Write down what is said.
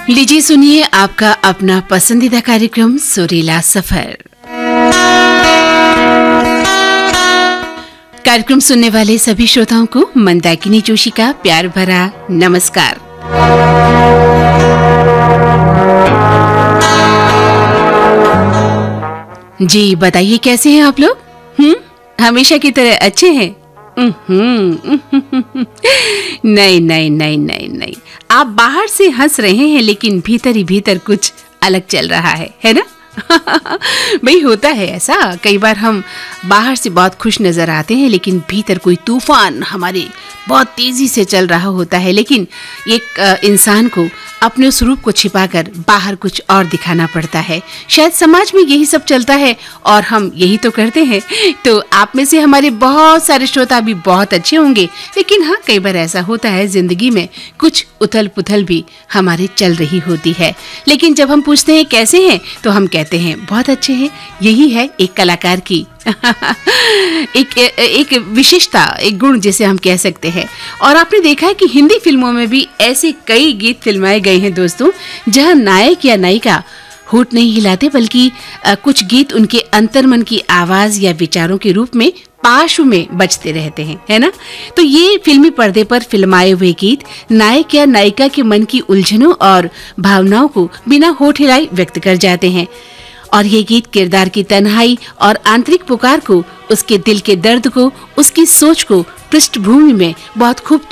लीजिए सुनिए आपका अपना पसंदीदा कार्यक्रम सुरीला सफर। कार्यक्रम सुनने वाले सभी श्रोताओं को मंदाकिनी जोशी का प्यार भरा नमस्कार। जी बताइए, कैसे हैं आप लोग? हमेशा की तरह अच्छे हैं? नहीं नहीं नहीं नहीं नहीं, आप बाहर से हंस रहे हैं लेकिन भीतर ही भीतर कुछ अलग चल रहा है ना? भाई होता है ऐसा, कई बार हम बाहर से बहुत खुश नजर आते हैं लेकिन भीतर कोई तूफान हमारे बहुत तेजी से चल रहा होता है। लेकिन एक इंसान को अपने उस रूप को छिपाकर बाहर कुछ और दिखाना पड़ता है। शायद समाज में यही सब चलता है और हम यही तो करते हैं। तो आप में से हमारे बहुत सारे श्रोता भी बहुत अच्छे होंगे, लेकिन हाँ, कई बार ऐसा होता है जिंदगी में कुछ उथल पुथल भी हमारी चल रही होती है। लेकिन जब हम पूछते हैं कैसे हैं, तो हम कहते हैं बहुत अच्छे हैं। यही है एक कलाकार की एक विशेषता, एक गुण जिसे हम कह सकते हैं। और आपने देखा है कि हिंदी फिल्मों में भी ऐसे कई गीत फिल्माए गए हैं दोस्तों, जहां नायक या नायिका होठ नहीं हिलाते, बल्कि कुछ गीत उनके अंतर्मन की आवाज या विचारों के रूप में पार्श्व में बजते रहते हैं, है ना? तो ये फिल्मी पर्दे पर फिल्माए हुए गीत नायक या नायिका के मन की उलझनों और भावनाओं को बिना होठ हिलाए व्यक्त कर जाते हैं। और ये गीत किरदार की तन्हाई और आंतरिक पुकार को, उसके दिल के दर्द को, उसकी सोच को पृष्ठभूमि में बहुत खूब